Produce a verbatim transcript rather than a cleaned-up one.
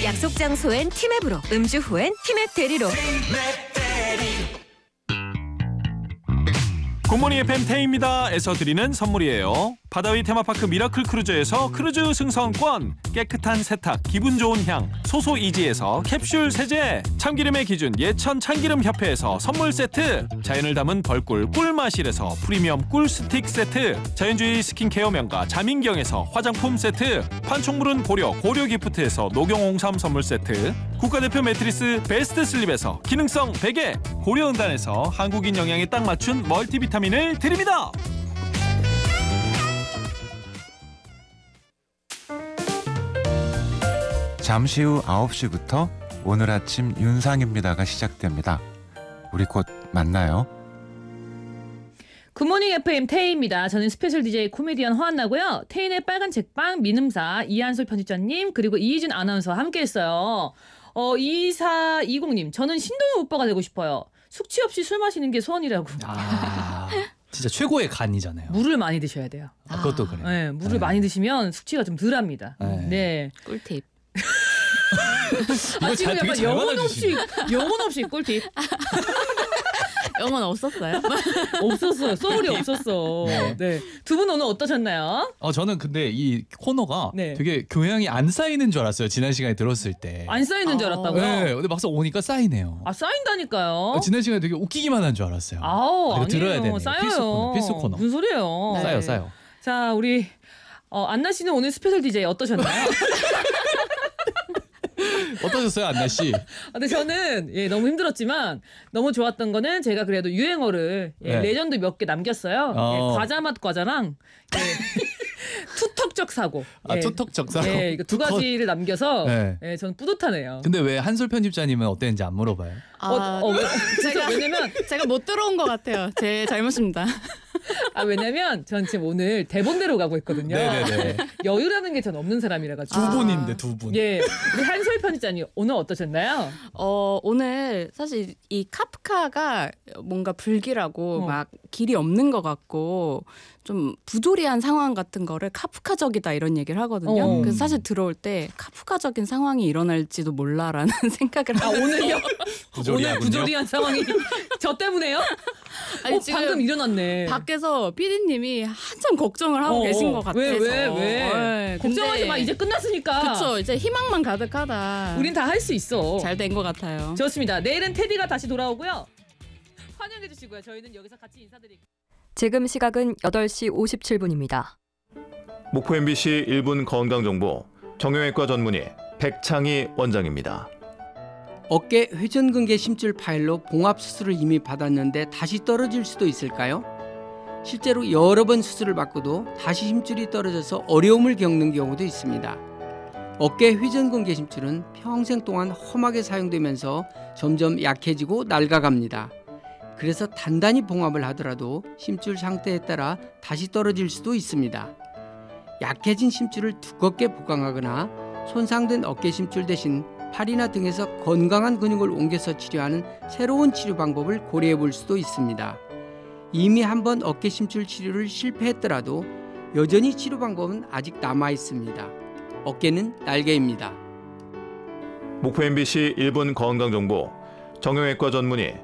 약속 장소엔 티맵으로, 음주 후엔 티맵 대리로. 굿모닝 에프엠 태희입니다에서 드리는 선물이에요. 바다위 테마파크 미라클 크루즈에서 크루즈 승선권, 깨끗한 세탁, 기분 좋은 향, 소소이지에서 캡슐 세제, 참기름의 기준 예천 참기름 협회에서 선물 세트, 자연을 담은 벌꿀 꿀마실에서 프리미엄 꿀 스틱 세트, 자연주의 스킨케어 명가 자민경에서 화장품 세트, 판촉물은 고려 고려 기프트에서 녹용 홍삼 선물 세트, 국가대표 매트리스 베스트 슬립에서 기능성 베개, 고려은단에서 한국인 영양에 딱 맞춘 멀티비타민을 드립니다. 잠시 후 아홉 시부터 오늘 아침 윤상입니다가 시작됩니다. 우리 곧 만나요. 굿모닝 에프엠 태희입니다. 저는 스페셜 디제이 코미디언 허한나고요. 태희의 빨간 책방 민음사 이한솔 편집자님 그리고 이희준 아나운서와 함께했어요. 어, 이사이공님 저는 신동엽 오빠가 되고 싶어요. 숙취 없이 술 마시는 게 소원이라고. 아, 진짜 최고의 간이잖아요. 물을 많이 드셔야 돼요. 아, 그것도 그래요. 네, 물을 네. 많이 드시면 숙취가 좀 덜합니다. 네. 네. 꿀팁. 아, 이거 지금 잘- 되게 약간 잘 영혼 없이 받아주시네. 영혼 없이 꿀팁. 영혼 없었어요? 없었어요. 소울이 없었어. 네. 네. 두 분 오늘 어떠셨나요? 어, 저는 근데 이 코너가 네. 되게 교양이 안 쌓이는 줄 알았어요. 지난 시간에 들었을 때. 안 쌓이는 줄 아. 알았다고요? 네, 근데 막상 오니까 쌓이네요. 아, 쌓인다니까요. 어, 지난 시간에 되게 웃기기만 한 줄 알았어요. 아우, 이거 아니에요. 들어야 되네요. 쌓여요. 필수 코너, 필수 코너. 무슨 소리예요? 네. 쌓여, 쌓여. 자, 우리 어, 안나 씨는 오늘 스페셜 디제이 어떠셨나요? 어떠셨어요, 안나 씨? 아, 근데 저는 예, 너무 힘들었지만 너무 좋았던 거는 제가 그래도 유행어를 예, 네. 레전드 몇 개 남겼어요. 어. 예, 과자 맛 과자랑 예, 투턱적 사고. 아, 예. 투턱 적사로. 예, 이거 두 투컷. 가지를 남겨서 네. 예, 저는 뿌듯하네요. 근데 왜 한솔 편집자님은 어땠는지 안 물어봐요? 아, 어, 어, 왜, 제가 왜냐면 제가 못 들어온 것 같아요. 제 잘못입니다. 아 왜냐면 전 지금 오늘 대본대로 가고 있거든요. 네네네. 여유라는 게 전 없는 사람이라 가지고. 두 아. 분인데 두 분. 예, 우리 한솔 편집자님 오늘 어떠셨나요? 어, 오늘 사실 이 카프카가 뭔가 불길하고 어. 막 길이 없는 것 같고 좀 부조리한 상황 같은 거를 카프카적이다 이런 얘기를 하거든요. 어. 그래서 사실 들어올 때 카프카적인 상황이 일어날지도 몰라라는 생각을 아 하면서 오늘요? 오늘 부조리하군요. 부조리한 상황이 저 때문에요? 아니, 어, 지금 방금 일어났네. 밖에서 피디님이 한참 걱정을 하고 어, 계신 어. 것 같아서 왜, 왜, 왜? 네, 걱정하지 근데- 마. 이제 끝났으니까. 그쵸, 이제 희망만 가득하다. 우린 다 할 수 있어. 잘 된 것 같아요. 좋습니다. 내일은 테디가 다시 돌아오고요. 환영해 주시고요. 저희는 여기서 같이 인사드릴게요. 지금 시각은 여덟 시 오십칠 분입니다. 목포 엠비씨 일 분 건강정보 정형외과 전문의 백창희 원장입니다. 어깨 회전근개 심줄 파열로 봉합 수술을 이미 받았는데 다시 떨어질 수도 있을까요? 실제로 여러 번 수술을 받고도 다시 힘줄이 떨어져서 어려움을 겪는 경우도 있습니다. 어깨 회전근개 심줄은 평생 동안 험하게 사용되면서 점점 약해지고 낡아갑니다. 그래서 단단히 봉합을 하더라도 심줄 상태에 따라 다시 떨어질 수도 있습니다. 약해진 심줄을 두껍게 보강하거나 손상된 어깨 심줄 대신 팔이나 등에서 건강한 근육을 옮겨서 치료하는 새로운 치료 방법을 고려해 볼 수도 있습니다. 이미 한번 어깨 심줄 치료를 실패했더라도 여전히 치료 방법은 아직 남아 있습니다. 어깨는 날개입니다. 목포 엠비씨 일 분 건강정보 정형외과 전문의